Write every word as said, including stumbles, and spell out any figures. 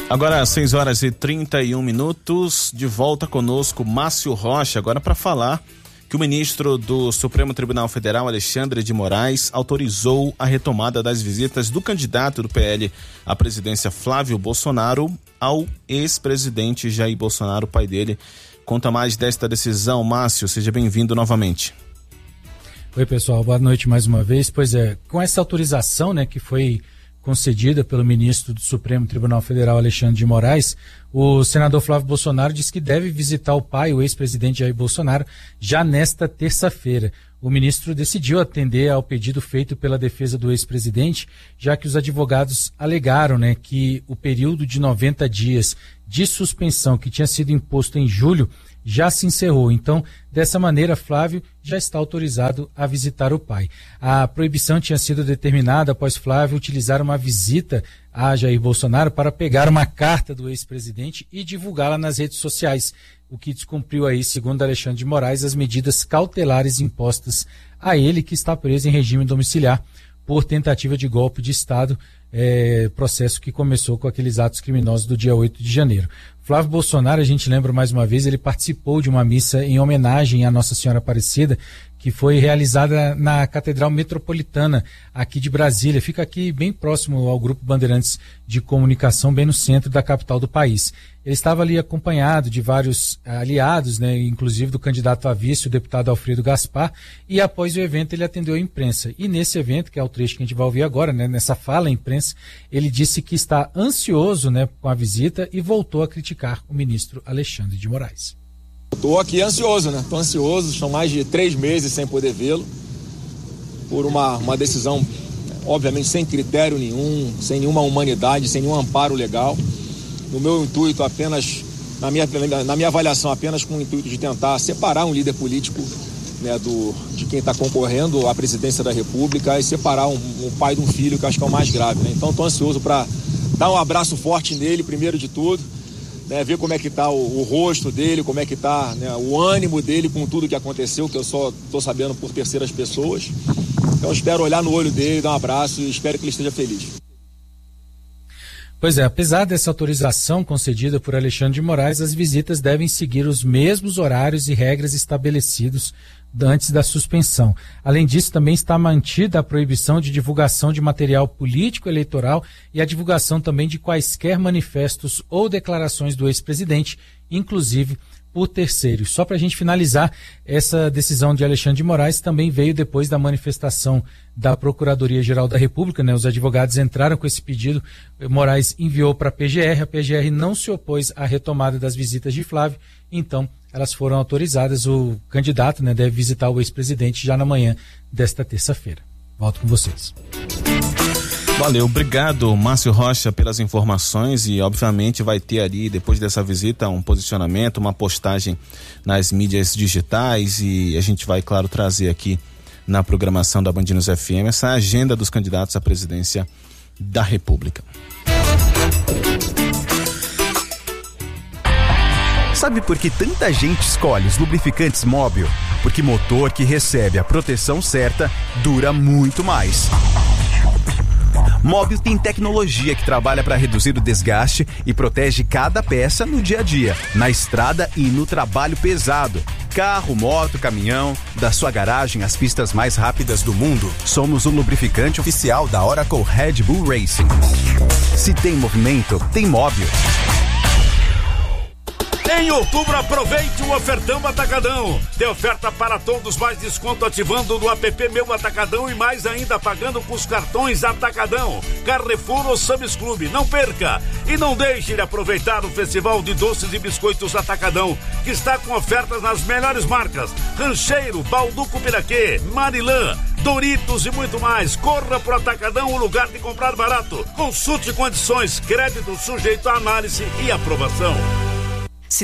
Agora às seis horas e trinta e um minutos, de volta conosco Márcio Rocha, agora para falar que o ministro do Supremo Tribunal Federal, Alexandre de Moraes, autorizou a retomada das visitas do candidato do P L à presidência, Flávio Bolsonaro, ao ex-presidente Jair Bolsonaro, pai dele. Conta mais desta decisão, Márcio, seja bem-vindo novamente. Oi, pessoal, boa noite mais uma vez. Pois é, com essa autorização, né, que foi concedida pelo ministro do Supremo Tribunal Federal, Alexandre de Moraes, o senador Flávio Bolsonaro disse que deve visitar o pai, o ex-presidente Jair Bolsonaro, já nesta terça-feira. O ministro decidiu atender ao pedido feito pela defesa do ex-presidente, já que os advogados alegaram, né, que o período de noventa dias de suspensão que tinha sido imposto em julho já se encerrou. Então, dessa maneira, Flávio já está autorizado a visitar o pai. A proibição tinha sido determinada após Flávio utilizar uma visita a Jair Bolsonaro para pegar uma carta do ex-presidente e divulgá-la nas redes sociais, o que descumpriu aí, segundo Alexandre de Moraes, as medidas cautelares impostas a ele, que está preso em regime domiciliar por tentativa de golpe de Estado, é, processo que começou com aqueles atos criminosos do dia oito de janeiro. Flávio Bolsonaro, a gente lembra mais uma vez, ele participou de uma missa em homenagem à Nossa Senhora Aparecida, que foi realizada na Catedral Metropolitana aqui de Brasília. Fica aqui bem próximo ao Grupo Bandeirantes de Comunicação, bem no centro da capital do país. Ele estava ali acompanhado de vários aliados, né, inclusive do candidato a vice, o deputado Alfredo Gaspar, e após o evento ele atendeu a imprensa. E nesse evento, que é o trecho que a gente vai ouvir agora, né, nessa fala à imprensa, ele disse que está ansioso, né, com a visita e voltou a criticar o ministro Alexandre de Moraes. Estou aqui ansioso, né? Estou ansioso, são mais de três meses sem poder vê-lo, por uma, uma decisão, obviamente, sem critério nenhum, sem nenhuma humanidade, sem nenhum amparo legal. No meu intuito, apenas, na minha, na minha avaliação, apenas com o intuito de tentar separar um líder político, né, do, de quem está concorrendo à presidência da República e separar um, um pai de um filho, que eu acho que é o mais grave, né? Então, estou ansioso para dar um abraço forte nele, primeiro de tudo, né, ver como é que está o, o rosto dele, como é que está, né, o ânimo dele com tudo que aconteceu, que eu só estou sabendo por terceiras pessoas. Então, espero olhar no olho dele, dar um abraço e espero que ele esteja feliz. Pois é, apesar dessa autorização concedida por Alexandre de Moraes, as visitas devem seguir os mesmos horários e regras estabelecidos antes da suspensão. Além disso, também está mantida a proibição de divulgação de material político eleitoral e a divulgação também de quaisquer manifestos ou declarações do ex-presidente, inclusive por terceiros. Só para a gente finalizar, essa decisão de Alexandre de Moraes também veio depois da manifestação da Procuradoria-Geral da República, né? Os advogados entraram com esse pedido, Moraes enviou para a P G R, a P G R não se opôs à retomada das visitas de Flávio, então elas foram autorizadas. O candidato, né, deve visitar o ex-presidente já na manhã desta terça-feira. Volto com vocês. Valeu, obrigado, Márcio Rocha, pelas informações, e obviamente vai ter ali, depois dessa visita, um posicionamento, uma postagem nas mídias digitais, e a gente vai, claro, trazer aqui na programação da Band News F M essa agenda dos candidatos à presidência da República. Sabe por que tanta gente escolhe os lubrificantes Móbil? Porque motor que recebe a proteção certa dura muito mais. Móbil tem tecnologia que trabalha para reduzir o desgaste e protege cada peça no dia a dia, na estrada e no trabalho pesado. Carro, moto, caminhão, da sua garagem às pistas mais rápidas do mundo. Somos o lubrificante oficial da Oracle Red Bull Racing. Se tem movimento, tem Móbil. Em outubro, aproveite o ofertão Atacadão. Tem oferta para todos, mais desconto ativando no app Meu Atacadão e mais ainda pagando com os cartões Atacadão, Carrefour ou Sam's Club. Não perca! E não deixe de aproveitar o Festival de Doces e Biscoitos Atacadão, que está com ofertas nas melhores marcas: Rancheiro, Balduco Piraquê, Marilã, Doritos e muito mais. Corra pro Atacadão, o lugar de comprar barato. Consulte condições, crédito sujeito a análise e aprovação.